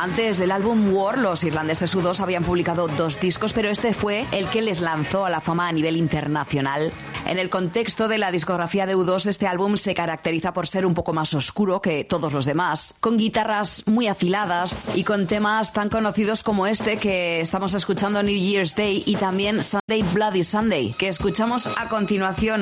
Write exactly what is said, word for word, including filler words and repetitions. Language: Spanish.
Antes del álbum War, los irlandeses U dos habían publicado dos discos, pero este fue el que les lanzó a la fama a nivel internacional. En el contexto de la discografía de U dos, este álbum se caracteriza por ser un poco más oscuro que todos los demás, con guitarras muy afiladas y con temas tan conocidos como este que estamos escuchando, New Year's Day, y también Sunday Bloody Sunday, que escuchamos a continuación.